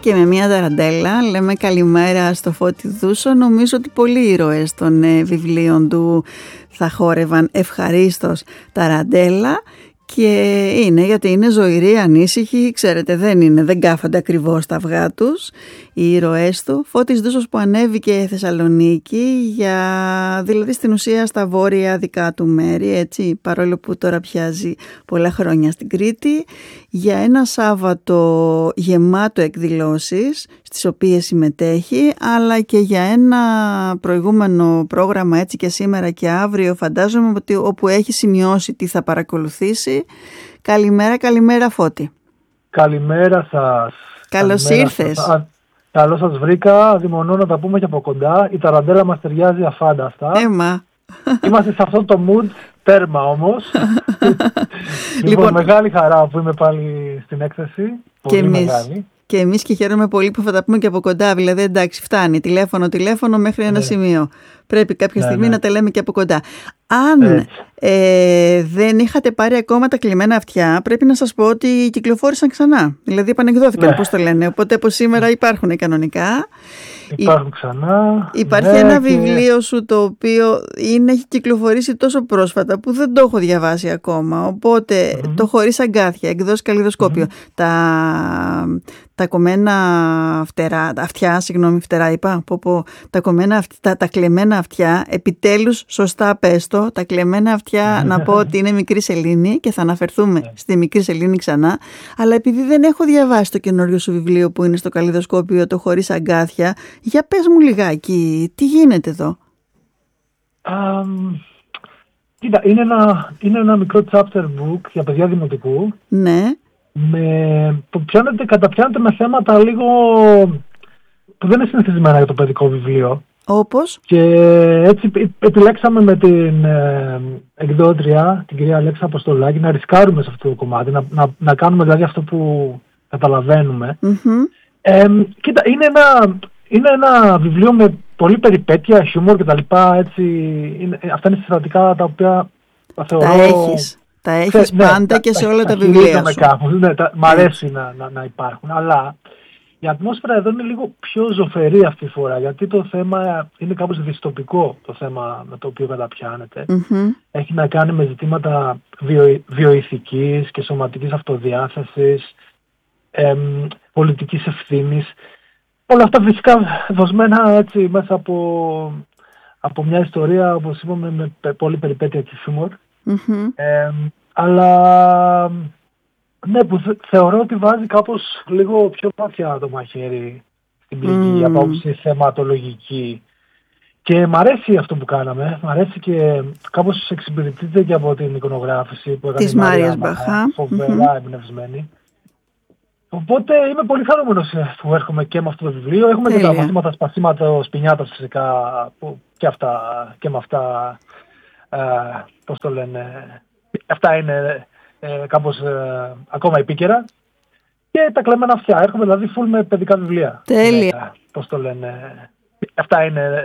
και με μια ταραντέλα. Λέμε καλημέρα στο Φώτη Δούσο. Νομίζω ότι πολλοί ήρωες των βιβλίων του θα χόρευαν ευχαρίστως ταραντέλα. Και είναι γιατί είναι ζωηροί, ανήσυχοι, ξέρετε δεν κάθονται ακριβώς τα αυγά τους οι ήρωές του. Φώτης Δούσος που ανέβηκε Θεσσαλονίκη, δηλαδή στην ουσία στα βόρεια δικά του μέρη, έτσι, παρόλο που τώρα πιάζει πολλά χρόνια στην Κρήτη, για ένα Σάββατο γεμάτο εκδηλώσεις στις οποίες συμμετέχει, αλλά και για ένα προηγούμενο πρόγραμμα έτσι και σήμερα και αύριο φαντάζομαι ότι όπου έχει σημειώσει τι θα παρακολουθήσει. Καλημέρα Φώτη. Καλημέρα σας. Καλώς ήρθες. Καλώς σας βρήκα, αδειμονώ να τα πούμε και από κοντά. Η ταραντέλα μας ταιριάζει αφάνταστα. Είμαστε σε αυτό το mood, τέρμα όμως. Λοιπόν, μεγάλη χαρά που είμαι πάλι στην έκθεση. Πολύ μεγάλη. Και εμείς και χαίρομαι πολύ που θα τα πούμε και από κοντά. Δηλαδή, εντάξει, φτάνει τηλέφωνο μέχρι ένα σημείο. Πρέπει κάποια στιγμή να τα λέμε και από κοντά. Αν δεν είχατε πάρει ακόμα τα κλεμμένα αυτιά, πρέπει να σας πω ότι κυκλοφόρησαν ξανά. Δηλαδή, επανεκδόθηκαν, πώς το λένε. Οπότε από σήμερα υπάρχουν κανονικά. Υπάρχουν ξανά. Υπάρχει ένα βιβλίο σου το οποίο έχει κυκλοφορήσει τόσο πρόσφατα που δεν το έχω διαβάσει ακόμα. Οπότε το χωρίς αγκάθια, εκδόσεις Καλλιδοσκόπιο. Τα κομμένα φτερά είπα. Τα κλεμμένα αυτιά, επιτέλους σωστά πες το, τα κλεμμένα αυτιά να πω ότι είναι Μικρή Σελήνη και θα αναφερθούμε στη Μικρή Σελήνη ξανά. Αλλά επειδή δεν έχω διαβάσει το καινούριο σου βιβλίο που είναι στο Καλλιδοσκόπιο, το χωρίς αγκάθια, για πες μου λιγάκι, τι γίνεται εδώ? Κοίτα, είναι ένα μικρό chapter book για παιδιά δημοτικού. Ναι. Που καταπιάνεται με θέματα λίγο που δεν είναι συνηθισμένα για το παιδικό βιβλίο. Όπως? Και έτσι επιλέξαμε με την εκδότρια, την κυρία Αλέξα Αποστολάκη, να ρισκάρουμε σε αυτό το κομμάτι, να κάνουμε δηλαδή αυτό που καταλαβαίνουμε. Κοίτα, είναι ένα βιβλίο με πολλή περιπέτεια, χιούμορ κτλ. Αυτά είναι συστατικά τα οποία θα θεωρώ... Τα έχεις πάντα και σε όλα τα βιβλία σου. Μ' αρέσει να υπάρχουν, αλλά η ατμόσφαιρα εδώ είναι λίγο πιο ζωφερή αυτή τη φορά, γιατί το θέμα είναι κάπως δυστοπικό, το θέμα με το οποίο καταπιάνεται. Έχει να κάνει με ζητήματα βιοηθικής και σωματικής αυτοδιάθεσης, πολιτικής ευθύνης. Όλα αυτά φυσικά δοσμένα έτσι μέσα από μια ιστορία, όπως είπαμε, με πολλή περιπέτεια και χιούμορ. Αλλά ναι, που θεωρώ ότι βάζει κάπως λίγο πιο βαθιά το μαχαίρι στην πληγή από άποψη θεματολογική. Και μ' αρέσει αυτό που κάναμε. Μ' αρέσει και κάπως εξυπηρετείται και από την εικονογράφηση που έκανε της Μάριας Μπαχά. Φοβερά εμπνευσμένη. Οπότε είμαι πολύ χαρούμενος που έρχομαι και με αυτό το βιβλίο. Έχουμε και τα μαθήματα σπασίματος πινιάτας φυσικά, που και με αυτά, πώς το λένε, αυτά είναι κάπως ακόμα επίκαιρα. Και τα κλεμμένα αυτιά. Έρχομαι δηλαδή full με παιδικά βιβλία. Τέλεια. Πώς το λένε, αυτά είναι